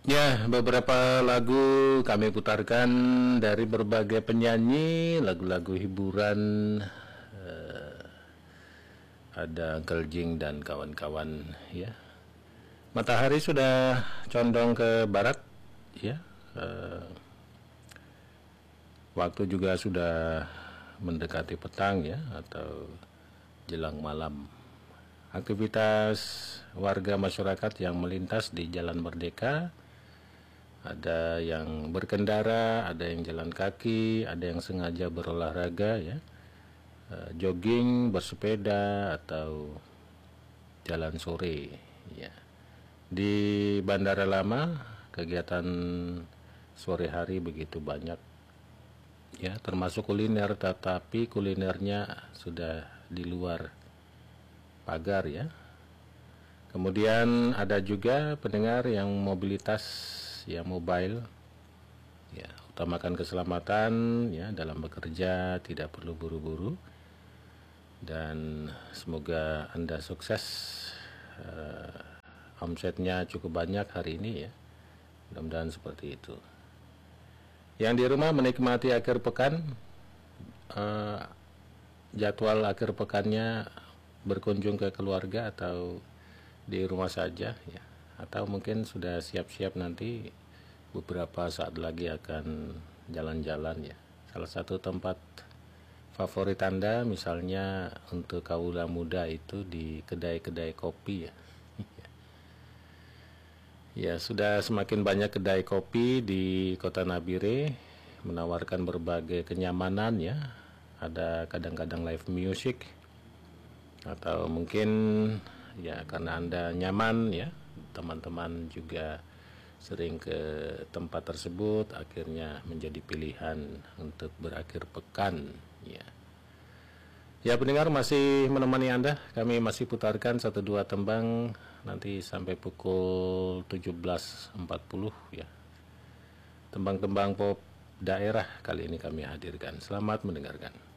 Ya, beberapa lagu kami putarkan dari berbagai penyanyi, lagu-lagu hiburan, ada Uncle Jing dan kawan-kawan ya. Matahari sudah condong ke barat ya. Waktu juga sudah mendekati petang ya, atau jelang malam. Aktivitas warga masyarakat yang melintas di Jalan Merdeka, ada yang berkendara, ada yang jalan kaki, ada yang sengaja berolahraga ya, jogging, bersepeda, atau jalan sore ya. Di Bandara Lama kegiatan sore hari begitu banyak ya, termasuk kuliner, tetapi kulinernya sudah di luar pagar ya. Kemudian ada juga pendengar yang mobilitas ya, mobile ya, utamakan keselamatan ya dalam bekerja, tidak perlu buru-buru, dan semoga Anda sukses. Omsetnya cukup banyak hari ini ya, mudah-mudahan seperti itu. Yang di rumah menikmati akhir pekan, jadwal akhir pekannya berkunjung ke keluarga atau di rumah saja ya, atau mungkin sudah siap-siap nanti beberapa saat lagi akan jalan-jalan ya. Salah satu tempat favorit Anda misalnya untuk kaula muda itu di kedai-kedai kopi ya. Ya, sudah semakin banyak kedai kopi di Kota Nabire, menawarkan berbagai kenyamanan ya. Ada kadang-kadang live music, atau mungkin ya karena Anda nyaman ya, teman-teman juga sering ke tempat tersebut, akhirnya menjadi pilihan untuk berakhir pekan ya. Ya, pendengar masih menemani Anda, kami masih putarkan 1-2 tembang nanti sampai pukul 17.40 ya. Tembang-tembang pop daerah kali ini kami hadirkan. Selamat mendengarkan.